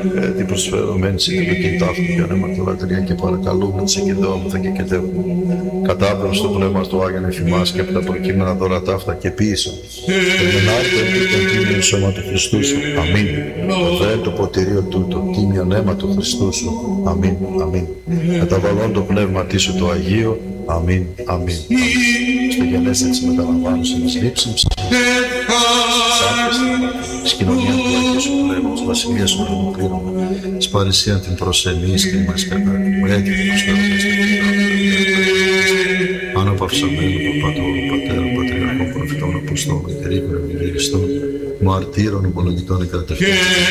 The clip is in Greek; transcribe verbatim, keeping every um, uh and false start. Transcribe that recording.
ε, την προσφερωμένη σε τελική ταύτη για νεματολατρία και παρακαλούμε τις εγκεντρώμεθα και κετεύουμε. Κατάπλευση στο πνεύμα του Άγιον εφημάς και από τα προκείμενα δώρα ταύτα και ποιήσαν. Τερμενάρτε και το τίμιο σώμα του Χριστού σου. Αμήν. Δέν το ποτηρίο τούτο, τίμιο αίμα του Χριστού σου. Αμήν. Αμήν. Καταβαλών το πνεύμα σου το Αγίο. Αμήν. Αμήν. Στο γενέσαι της μεταλαμβάνωσης της λήψης, της κοινωνίας του Αγίου Σου Πνεύματος, της Βασιλείας Σου Ολοκλήρων, της παρησίαν την προσενής και μας κατάρτη, μου έτοιμη προς τα αναπαυσαμένου από πατώρου, πατέρων, πατριαρχών, προφητών, αποστόλων, κηρύκων, ευαγγελιστών, μαρτύρων, ομολογητών, εκρατευτών,